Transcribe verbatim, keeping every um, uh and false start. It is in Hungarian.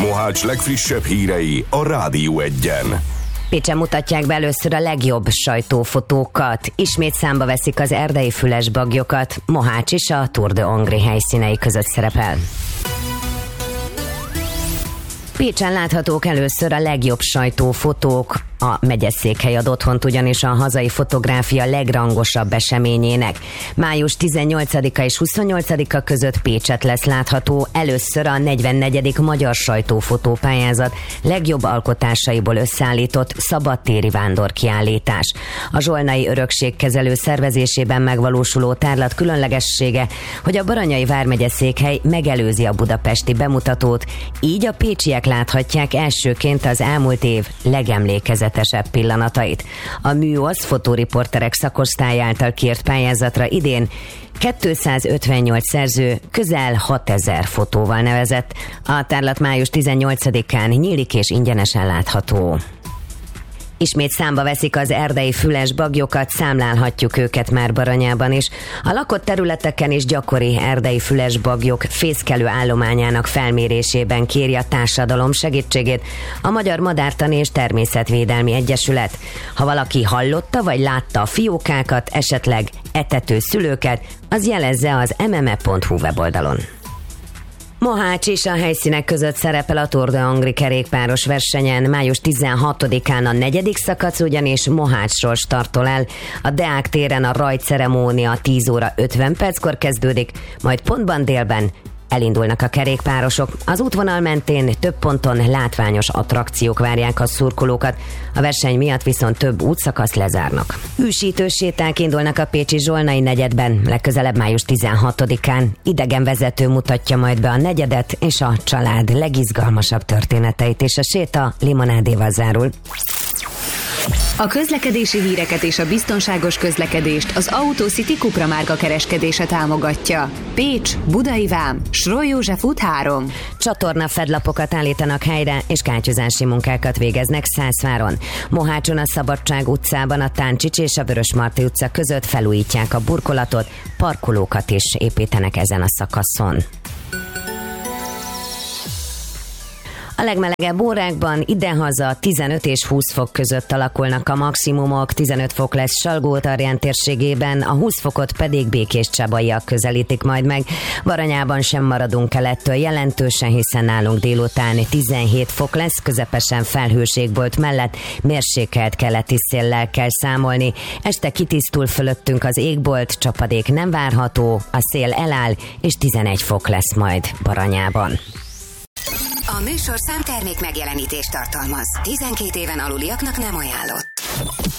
Mohács legfrissebb hírei a Rádió Egyen. Pécsen mutatják be először a legjobb sajtófotókat. Ismét számba veszik az erdei füles baggyokat. Mohács is a Tour de Hongrie helyszínei között szerepel. Pécsen láthatók először a legjobb sajtófotók. A megyeszékhely ad otthont ugyanis a hazai fotográfia legrangosabb eseményének. május tizennyolcadika és huszonnyolcadika között Pécset lesz látható először a negyvennegyedik Magyar Sajtófotópályázat legjobb alkotásaiból összeállított szabadtéri vándorkiállítás. A zsolnai örökségkezelő szervezésében megvalósuló tárlat különlegessége, hogy a Baranyai vármegyeszékhely megelőzi a budapesti bemutatót, így a pécsiek láthatják elsőként az elmúlt év legemlékezetesebb pillanatait. A műosz fotóriporterek szakosztály által kért pályázatra idén kétszázötvennyolc szerző közel hatezer fotóval nevezett. A tárlat május tizennyolcadikán nyílik és ingyenesen látható. Ismét számba veszik az erdei füles baggyokat, számlálhatjuk őket már Baranyában is. A lakott területeken is gyakori erdei füles baggyok fészkelő állományának felmérésében kéri a társadalom segítségét a Magyar Madártani és Természetvédelmi Egyesület. Ha valaki hallotta vagy látta a fiókákat, esetleg etető szülőket, az jelezze az em em e pont hu weboldalon. Mohács is a helyszínek között szerepel a Tour de Hongrie kerékpáros versenyen. május tizenhatodikán a negyedik szakasz ugyanis Mohácsról startol el. A Deák téren a rajtceremónia tíz óra ötven perckor kezdődik, majd pontban délben elindulnak a kerékpárosok. Az útvonal mentén több ponton látványos attrakciók várják a szurkolókat, a verseny miatt viszont több útszakaszt lezárnak. Hűsítő séták indulnak a pécsi zsolnai negyedben, legközelebb május tizenhatodikán. Idegenvezető mutatja majd be a negyedet és a család legizgalmasabb történeteit, és a séta limonádéval zárul. A közlekedési híreket és a biztonságos közlekedést az Autocity Cupra márka kereskedése támogatja. Pécs, Budai Vám, Sroly József út három. Csatorna fedlapokat állítanak helyre, és kátyúzási munkákat végeznek Szászváron. Mohácson a Szabadság utcában a Táncsics és a Vörösmarty utca között felújítják a burkolatot, parkolókat is építenek ezen a szakaszon. A legmelegebb órákban idehaza tizenöt és húsz fok között alakulnak a maximumok, tizenöt fok lesz Salgó-Tarján térségében, a húsz fokot pedig Békéscsabaiak közelítik majd meg. Baranyában sem maradunk el ettől jelentősen, hiszen nálunk délután tizenhét fok lesz, közepesen felhőségbolt mellett mérsékelt keleti széllel kell számolni. Este kitisztul fölöttünk az égbolt, csapadék nem várható, a szél eláll, és tizenegy fok lesz majd Baranyában. A műsorszám termék megjelenítést tartalmaz. tizenkét éven aluliaknak nem ajánlott.